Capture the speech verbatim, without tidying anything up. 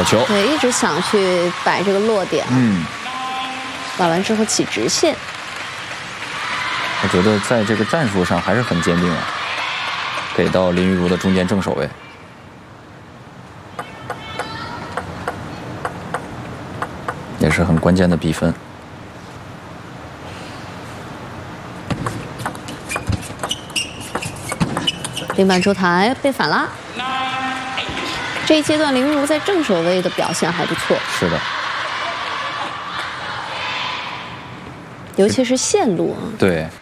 好球。 对，一直想去摆这个落点。 嗯。 摆完之后起直线。 我觉得在这个战术上还是很坚定啊，给到林昱儒的中间正手位。也是很关键的比分。 另板出台被反拉。这一阶段林昱儒在正手位的表现还不错。 是的。 尤其是线路啊。 对。